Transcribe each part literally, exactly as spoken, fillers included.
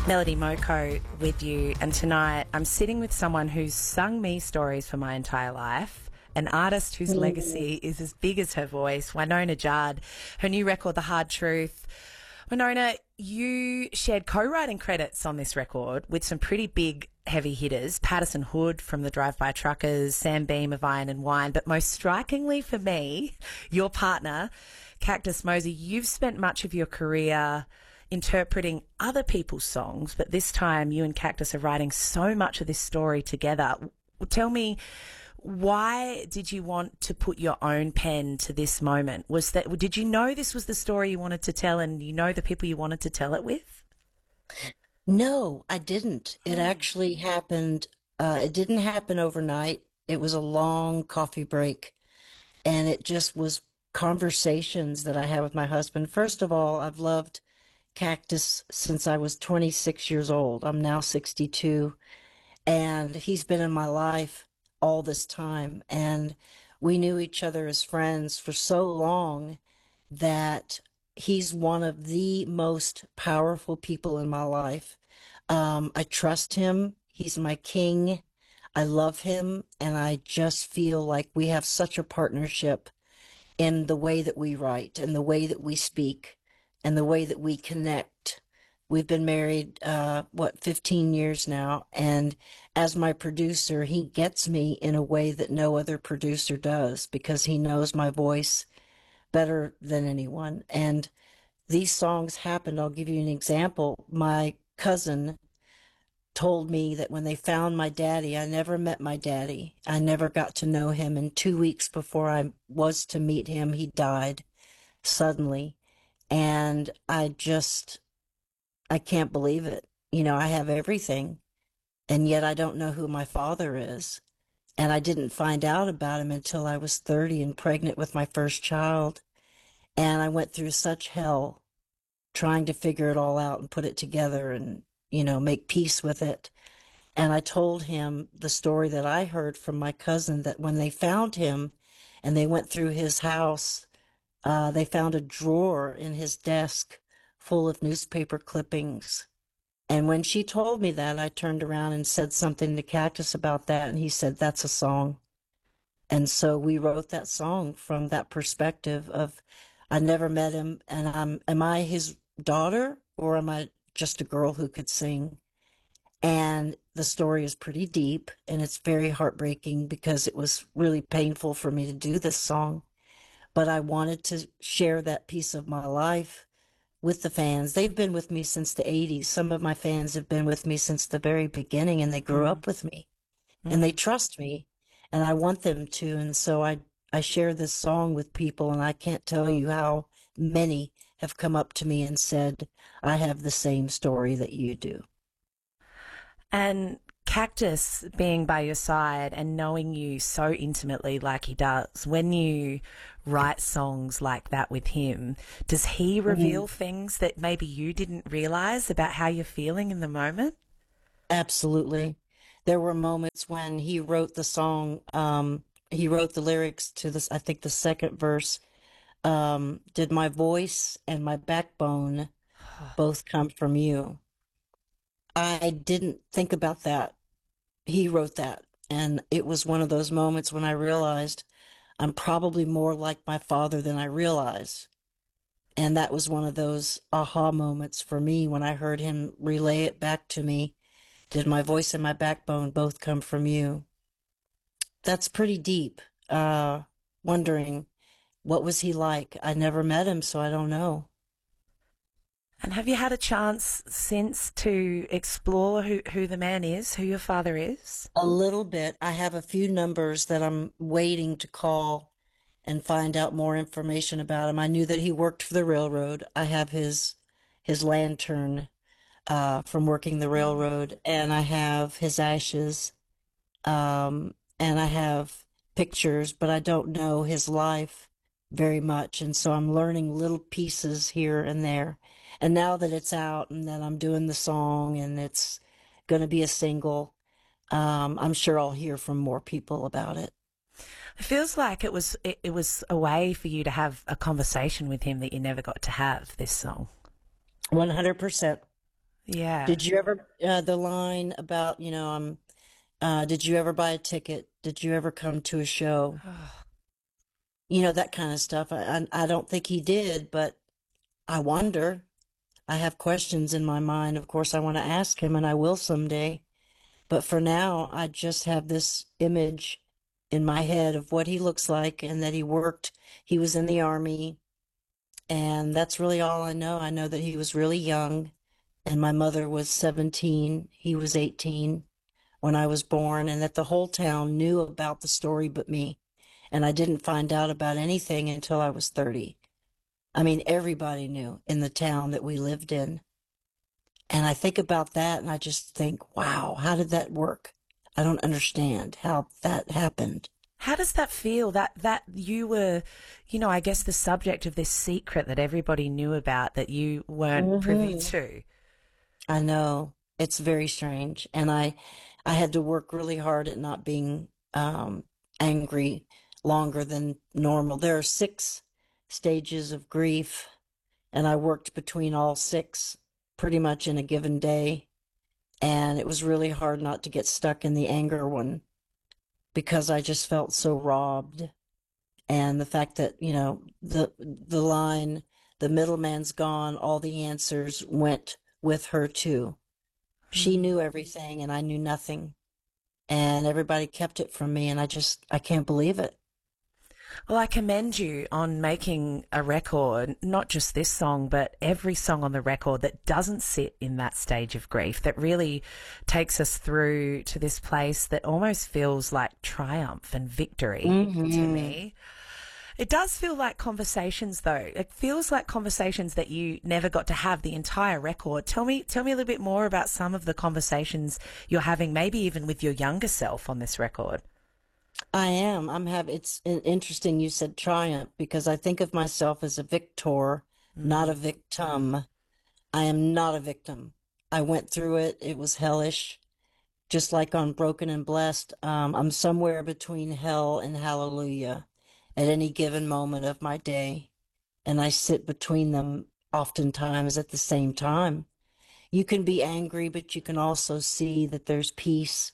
Melody Moko with you, and tonight I'm sitting with someone who's sung me stories for my entire life, an artist whose legacy is as big as her voice, Wynona Judd. Her new record, The Hard Truth. Wynona, you shared co-writing credits on this record with some pretty big heavy hitters, Patterson Hood from the Drive-By Truckers, Sam Beam of Iron and Wine, but most strikingly for me, your partner, Cactus Mosey. You've spent much of your career interpreting other people's songs, but this time you and Cactus are writing so much of this story together. Tell me, why did you want to put your own pen to this moment? Was that, did you know this was the story you wanted to tell, and you know the people you wanted to tell it with? No, I didn't. It actually happened. Uh, it didn't happen overnight. It was a long coffee break, and it just was conversations that I had with my husband. First of all, I've loved Cactus since I was twenty-six years old. I'm now sixty-two, and he's been in my life all this time. And we knew each other as friends for so long that he's one of the most powerful people in my life. Um, I trust him. He's my king. I love him. And I just feel like we have such a partnership in the way that we write and the way that we speak and the way that we connect. We've been married, uh, what, fifteen years now. And as my producer, he gets me in a way that no other producer does, because he knows my voice better than anyone. And these songs happened. I'll give you an example. My cousin told me that when they found my daddy, I never met my daddy. I never got to know him. And two weeks before I was to meet him, he died suddenly. And I just, I can't believe it. You know, I have everything, and yet I don't know who my father is. And I didn't find out about him until I was thirty and pregnant with my first child. And I went through such hell trying to figure it all out and put it together and, you know, make peace with it. And I told him the story that I heard from my cousin, that when they found him and they went through his house, uh, they found a drawer in his desk full of newspaper clippings. And when she told me that, I turned around and said something to Cactus about that, and he said, that's a song. And so we wrote that song from that perspective of, I never met him, and I'm, am I his daughter, or am I just a girl who could sing? And the story is pretty deep, and it's very heartbreaking because it was really painful for me to do this song. But I wanted to share that piece of my life with the fans. They've been with me since the eighties. Some of my fans have been with me since the very beginning, and they grew up with me, mm-hmm. and they trust me, and I want them to. And so I, I share this song with people, and I can't tell you how many have come up to me and said, I have the same story that you do. And Cactus being by your side and knowing you so intimately like he does, when you write songs like that with him, does he reveal mm-hmm. things that maybe you didn't realize about how you're feeling in the moment? Absolutely. There were moments when he wrote the song, um, he wrote the lyrics to this, I think the second verse, um, did my voice and my backbone both come from you? I didn't think about that. He wrote that, and it was one of those moments when I realized I'm probably more like my father than I realize. And that was one of those aha moments for me when I heard him relay it back to me. Did my voice and my backbone both come from you? That's pretty deep. Uh, wondering, what was he like? I never met him, so I don't know. And have you had a chance since to explore who, who the man is, who your father is? A little bit. I have a few numbers that I'm waiting to call and find out more information about him. I knew that he worked for the railroad. I have his his lantern uh, from working the railroad, and I have his ashes, um, and I have pictures, but I don't know his life very much, and so I'm learning little pieces here and there. And now that it's out and that I'm doing the song and it's going to be a single, um, I'm sure I'll hear from more people about it. It feels like it was it, it was a way for you to have a conversation with him that you never got to have, this song. one hundred percent. Yeah. Did you ever, uh, the line about, you know, um, uh, did you ever buy a ticket? Did you ever come to a show? You know, that kind of stuff. I, I, I don't think he did, but I wonder. I have questions in my mind. Of course, I want to ask him, and I will someday. But for now, I just have this image in my head of what he looks like and that he worked. He was in the army, and that's really all I know. I know that he was really young, and my mother was seventeen. He was eighteen when I was born, and that the whole town knew about the story but me. And I didn't find out about anything until I was thirty. I mean, everybody knew in the town that we lived in. And I think about that and I just think, wow, how did that work? I don't understand how that happened. How does that feel that that you were, you know, I guess the subject of this secret that everybody knew about that you weren't privy Hmm. to? I know it's very strange. And I, I had to work really hard at not being um, angry longer than normal. There are six stages of grief, and I worked between all six pretty much in a given day. And it was really hard not to get stuck in the anger one because I just felt so robbed. And the fact that, you know, the the line, the middleman's gone, all the answers went with her too. She Hmm. knew everything and I knew nothing. And everybody kept it from me and I just I can't believe it. Well, I commend you on making a record, not just this song, but every song on the record that doesn't sit in that stage of grief, that really takes us through to this place that almost feels like triumph and victory to Hmm. me. It does feel like conversations though. It feels like conversations that you never got to have the entire record. Tell me tell me a little bit more about some of the conversations you're having, maybe even with your younger self on this record. I am. I'm having, it's in- interesting you said triumph because I think of myself as a victor, not a Mm. victim. I am not a victim. I went through it. It was hellish. Just like on Broken and Blessed, um, I'm somewhere between hell and hallelujah at any given moment of my day. And I sit between them oftentimes at the same time. You can be angry, but you can also see that there's peace.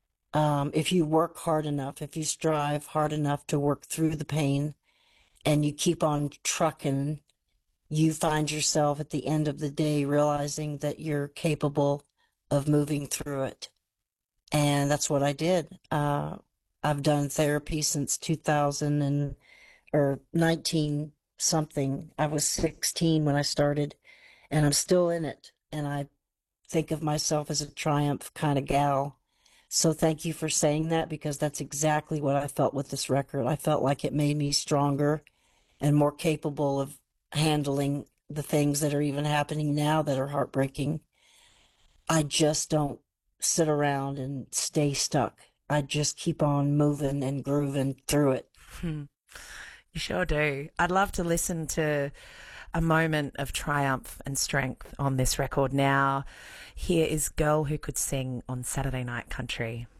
Um, if you work hard enough, if you strive hard enough to work through the pain and you keep on trucking, you find yourself at the end of the day realizing that you're capable of moving through it. And that's what I did. Uh, I've done therapy since two thousand and or nineteen something. I was sixteen when I started, and I'm still in it. And I think of myself as a triumph kind of gal. So thank you for saying that because that's exactly what I felt with this record. I felt like it made me stronger and more capable of handling the things that are even happening now that are heartbreaking. I just don't sit around and stay stuck. I just keep on moving and grooving through it. Hmm. You sure do. I'd love to listen to a moment of triumph and strength on this record now. Here is Girl Who Could Sing on Saturday Night Country.